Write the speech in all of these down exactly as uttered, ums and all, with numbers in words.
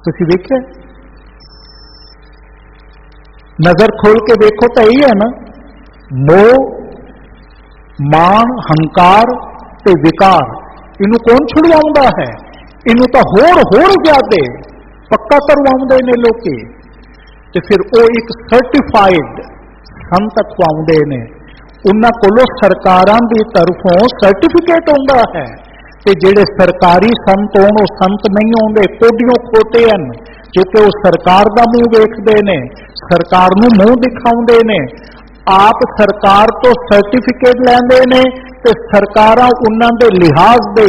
तुसीं वेखिआ? नजर खोल के देखो तो यही है ना, मोह, मान, हंकार ते विकार, इनू कौन छुड़वाउंदा है? इनू तो होर होर ज्यादा पक्का करवाउंदे ने लोकी। ते फिर वो एक सर्टिफाइड संत अखवाउंदे ने, उन्हां कोलों सरकारां दी तरफों सर्टिफिकेट हुंदा है। ते जिहड़े सरकारी संत होण वो संत नहीं होंदे, कोडियों खोटे हैं, क्योंकि वो सरकार दा मूँह वेखदे ने, सरकार नूं मूँह दिखाउंदे ने, आप सरकार तो सर्टिफिकेट लैंदे ने ते सरकारां उन्हां दे लिहाज दे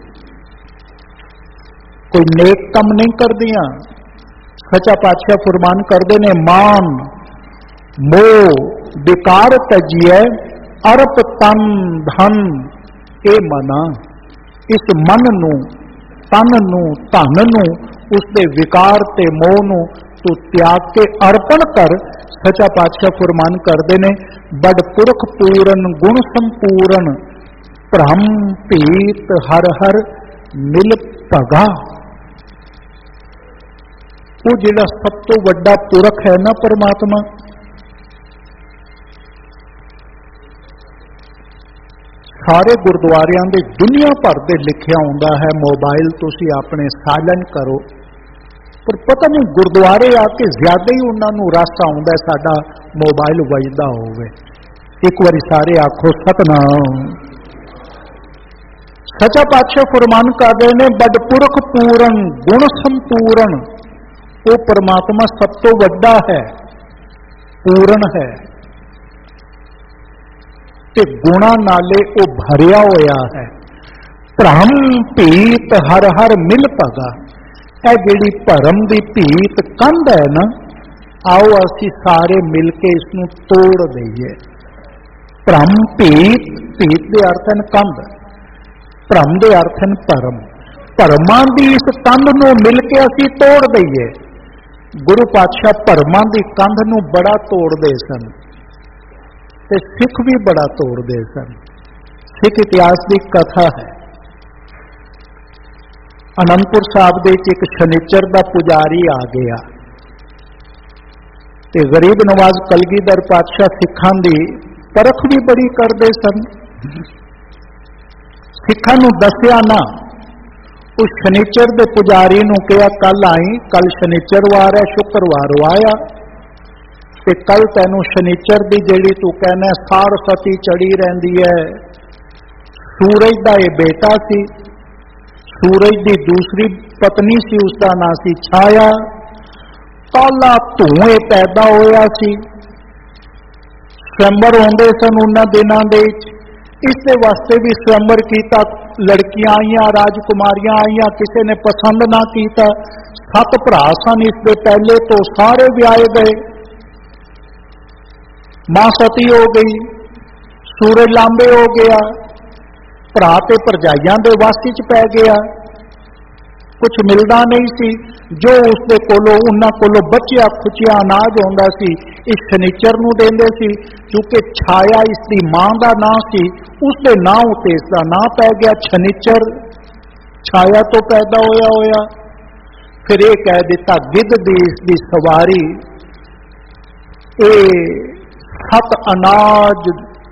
कोई नेक काम नहीं करदियां। सच्चा पातशाह फरमान करदे ने, मान, मोह, विकार तजिए अरप तन धन ए मना। इस मन नूं, तन नूं, धन नूं, उसके विकार ते मोह नूं तू त्याग के अर्पण कर। सच्चा पातशाह फरमान करते ने, बड़ पुरख पूरन गुण संपूर्ण भ्रम भीत हर हर मिल भगा। वो जिहड़ा सब तो वड्डा पुरख है ना परमात्मा, सारे गुरुद्वारियां दे दुनिया भर दे लिखिया हुंदा है, मोबाइल तुसी अपने साइलेंट करो, पर पता नहीं गुरुद्वारे आके ज्यादा ही उन्होंने रस आउंदा है साडा मोबाइल वजदा होवे। एक बारी सारे आखो सतनाम। सच्चा पातशाह फरमान करदे ने, बड़ पुरख पूरन गुण संपूर्ण, वो परमात्मा सब तो वड्डा है, पूर्ण है, ते गुणा नाले वो भरिया होया है। भ्रम भीत हर हर मिल भगा। ए जिहड़ी भरम दी भीत कंध है ना, आओ असी सारे मिलके इसनूं तोड़ दईए। भ्रम भीत, भीत दे अर्थ हैं कंध, भ्रम दे अर्थ हैं भरम। भरमां दी इस कंध नूं मिलके असी तोड़ दईए। गुरु पातशाह भरमां दी कंध नूं बड़ा तोड़दे सन ते सिख भी बड़ा तोड़ते सन। सिख इतिहास की कथा है, आनंदपुर साहब दे एक शनिचर का पुजारी आ गया ते गरीब नवाज कलगीधर पातशाह सिखां दी परख भी बड़ी करते सन। सिखां नूं दस्सिया ना, उस शनिचर के पुजारी नूं कहा कल आई, कल शनिचरवार है, शुक्रवार आया ते कल तैनू शनिचर की जिहड़ी तू कहना सार सती चढ़ी रहिंदी है। सूरज का यह बेटा सी, सूरज की दूसरी पत्नी सी, उसका नाम सी छाया। काला धुएं पैदा होया सी, स्वयंवर होंदे सन उन्हां दिनां दे विच। इस दे वास्ते भी स्वयंवर कीता, लड़कियां आईयां, राजकुमारियां आईयां, किसी ने पसंद ना कीता। सत भरा सन इस दे पहले तो, सारे विआए गए। मां सती हो गई, सूरज लांबे हो गया, भरा ते भरजाइयां दे वासी च पै गया, कुछ मिलदा नहीं सी। जो उसके कोलों उन्हां कोलों बचिया खुचिया अनाज होंदा सी, इस शनिचर नूं देंदे सी, क्योंकि छाया इसकी मां का नाम सी, उसके नाम उत्ते इसका नाम पै गया शनिचर। छाया तो पैदा होया होया। फिर यह कह दिता गिद्ध दी इसकी सवारी, ए सत अनाज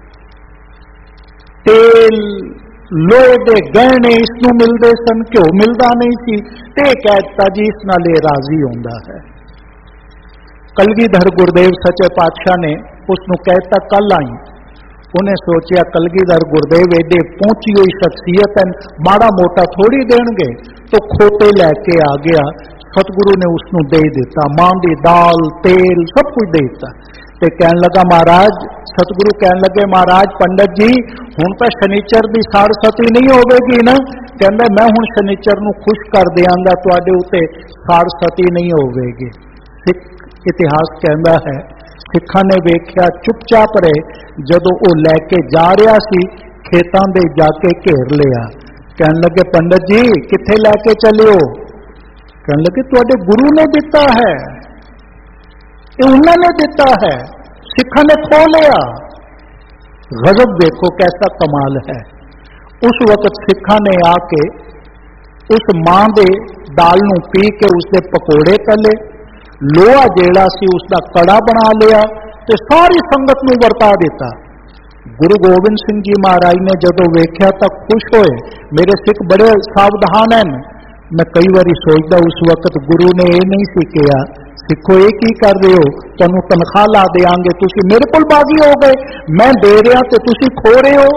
तेल लोहे के गहने इसनूं मिलते सन, घ्यो मिलता नहीं सी। ते कह दिता जी इस नाल राजी होंदा है। कलगीधर गुरदेव सच्चे पातशाह ने उसनूं कहता कल आई। उन्हें सोचा कलगीधर गुरदेव एडे पहुंची हुई शख्सियत है, माड़ा मोटा थोड़ी देणगे, तो खोटे लैके आ गया। सतगुरु ने उसनूं दे दिता, मां दी दाल तेल सब कुछ दे दिता। ते कहन लगा महाराज, सतगुरु कहन लगे महाराज पंडित जी हुण तां शनिचर दी साड़ सती नहीं होवेगी ना? कहंदा मैं हुण शनिचर नूं खुश कर दियांगा, तुहाडे उत्ते साड़ सती नहीं होवेगी। सिख इतिहास कहंदा है सिखां ने वेख्या चुपचाप रहे, जदों वो लैके जा रहा सी खेतां दे जाके घेर लिया। कहन लगे पंडित जी कित्थे लैके चले हो? कहन लगे तुहाडे गुरु ने दिता है, ये उन्होंने दिता है, सिखा ने खो लिया। गजब देखो कैसा कमाल है। उस वक्त सिखा ने आके उस मां दे दाल नूं पी के उसके पकौड़े तले, लोहा जेड़ा सी उसका कड़ा बना लिया ते सारी संगत नूं वरता दिता। गुरु गोबिंद सिंह जी महाराज ने जदों वेख्या तां खुश होए। मेरे सिख बड़े सावधान हैं। मैं कई बारी सोचदा उस वक्त गुरु ने यह नहीं सी कहा, सिखो ये की कर रहे हो, तुहानूं तनख्वाह ला देंगे, तुसीं मेरे कोल बागी हो गए, मैं दे रहा ते तुसीं खो रहे हो।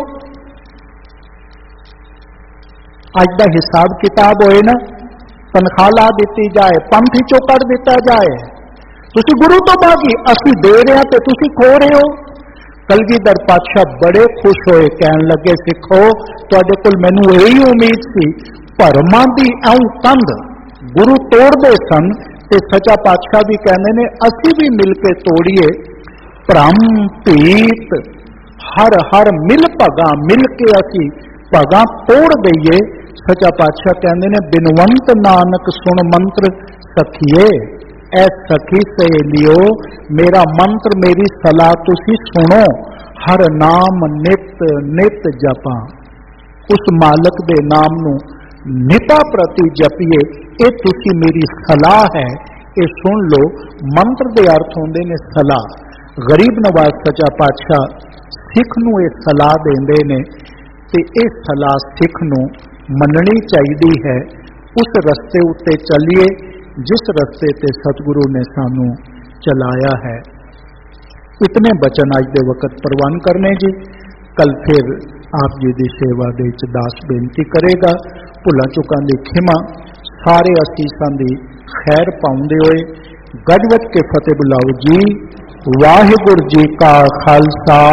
अज दा हिसाब किताब होए ना, तनख्वाह ला दी जाए, पंथ चो कढ़ दिता जाए, तुसीं गुरु तो बागी, असीं दे रहे ते तुसीं खो रहे हो। कलगीधर पातशाह बड़े खुश होए, कहन लगे सिखो तुहाडे कोल मैनूं यही उम्मीद सी, भरमां दी ऐं कंध गुरु तोड़दे सन ते सच्चा पातशाह भी कहंदे ने असीं भी मिल के तोड़िए, भ्रम भीत हर हर मिल भगा, मिल के असीं भगा तोड़ दईए। सच्चा पातशाह कहंदे ने बिनवंत नानक सुन मंत्र सखिए, ऐ सखी सहेलियो मेरा मंत्र मेरी सलाह तुसी सुनो, हर नाम नित नित जपा, उस मालक दे नाम नू निता प्रति जपिए, ये तुसी मेरी सलाह है, ये सुन लो। मंत्र दे अर्थ होंदे ने सलाह। गरीब नवाज सच्चा पातशाह सिख नू ये सलाह देंदे ने ते ये सलाह सिख नू मननी चाहिए है। उस रस्ते उत्ते चलिए जिस रस्ते ते सतगुरु ने सानू चलाया है। इतने बचन अज दे वक्त प्रवान करने जी। कल फिर आप जी की सेवा दे विच दास बेनती करेगा। भुलां चुकां दी खिमा, सारे असीसां दी खैर पाउंदे होए गजवज के फतेह बुलाओ जी। वाहिगुरू जी का खालसा,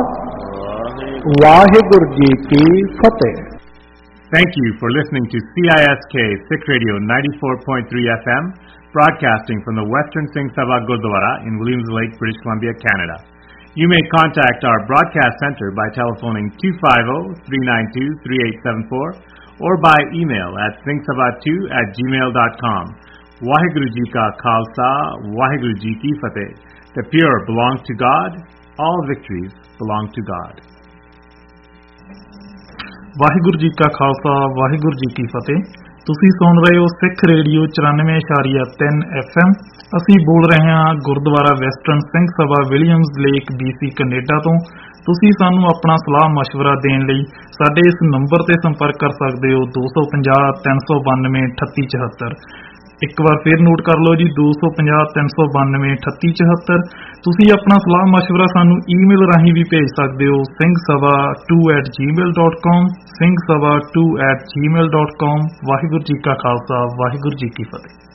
वाहिगुरू जी की फतेह। Thank you for listening to C I S K Sikh Radio ninety-four point three F M, broadcasting from the Western Singh Sabha Gurdwara in Williams Lake, British Columbia, Canada. You may contact our broadcast center by telephoning two five zero, three nine two, three eight seven four or by email at singhsabha two at gmail dot com. Waheguru Ji Ka Khalsa, Waheguru Ji Ki Fateh. The pure belong to God, all victories belong to God. Waheguru ji ਕਾ ਖਾਲਸਾ, ਵਾਹਿਗੁਰੂ ਜੀ ਕੀ ਫਤਿਹ। ਤੁਸੀਂ ਸੁਣ ਰਹੇ ਹੋ ਸਿੱਖ radio ਚੁਰਾਨਵੇਂ ਇਸ਼ਾਰੀਆ ਤਿੰਨ F M. ਅਸੀਂ ਬੋਲ ਰਹੇ ਹਾਂ Gurdwara western Singh Sabha Williams lake BC Canada ਤੋਂ। ਤੁਸੀਂ ਸਾਨੂੰ ਆਪਣਾ ਸਲਾਹ ਮਸ਼ਵਰਾ ਦੇਣ ਲਈ ਸਾਡੇ ਇਸ ਨੰਬਰ ਤੇ ਸੰਪਰਕ ਕਰ ਸਕਦੇ ਹੋ ਦੋ ਸੌ ਪੰਜਾਹ ਤਿੰਨ ਸੌ ਬਾਨਵੇਂ ਅਠੱਤੀ ਚੁਹੱਤਰ। ਇੱਕ ਵਾਰ ਫਿਰ ਨੋਟ ਕਰ ਲਓ ਜੀ, ਦੋ ਸੌ ਪੰਜਾਹ ਤਿੰਨ ਸੌ ਬਾਨਵੇਂ ਅਠੱਤੀ ਚੁਹੱਤਰ। ਤੁਸੀਂ ਆਪਣਾ ਸਲਾਹ ਮਸ਼ਵਰਾ ਸਾਨੂੰ ਈਮੇਲ ਰਾਹੀਂ ਵੀ ਭੇਜ ਸਕਦੇ ਹੋ Singh Sabha to at Gmail dot com, Singh Sabha to at Gmail dot com. Waheguru ji ਕਾ ਖਾਲਸਾ, ਵਾਹਿਗੁਰੂ ਜੀ ਕੀ ਫਤਿਹ।